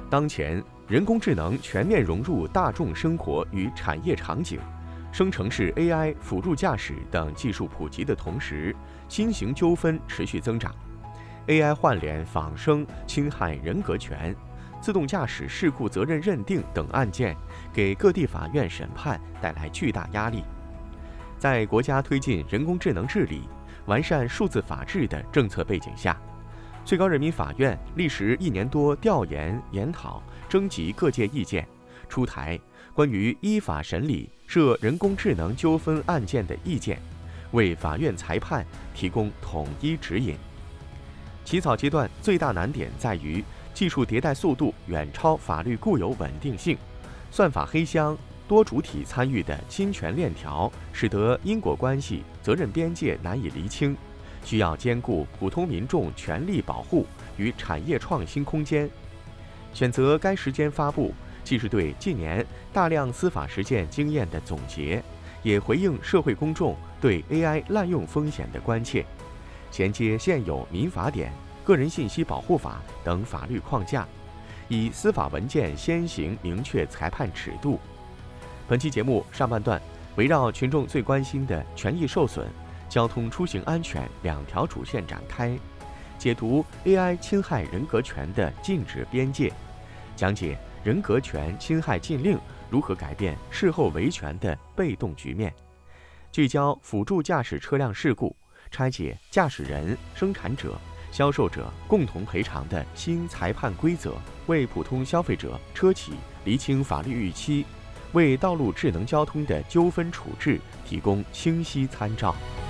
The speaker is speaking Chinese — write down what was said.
当前，人工智能全面融入大众生活与产业场景，生成式 AI、辅助驾驶等技术普及的同时，新型纠纷持续增长。AI 换脸、仿生、侵害人格权、自动驾驶事故责任认定等案件，给各地法院审判带来巨大压力。在国家推进人工智能治理、完善数字法治的政策背景下，最高人民法院历时1年多调研研讨、征集各界意见，出台关于依法审理涉人工智能纠纷案件的意见，为法院裁判提供统一指引。起草阶段最大难点在于技术迭代速度远超法律固有稳定性，算法黑箱、多主体参与的侵权链条，使得因果关系、责任边界难以厘清，需要兼顾普通民众权利保护与产业创新空间。选择该时间发布，既是对近年大量司法实践经验的总结，也回应社会公众对 AI 滥用风险的关切，衔接现有民法典、个人信息保护法等法律框架，以司法文件先行明确裁判尺度。本期节目上半段围绕群众最关心的权益受损、交通出行安全2条主线展开，解读 AI 侵害人格权的禁止边界，讲解人格权侵害禁令如何改变事后维权的被动局面，聚焦辅助驾驶车辆事故，拆解驾驶人、生产者、销售者共同赔偿的新裁判规则，为普通消费者、车企厘清法律预期，为道路智能交通的纠纷处置提供清晰参照。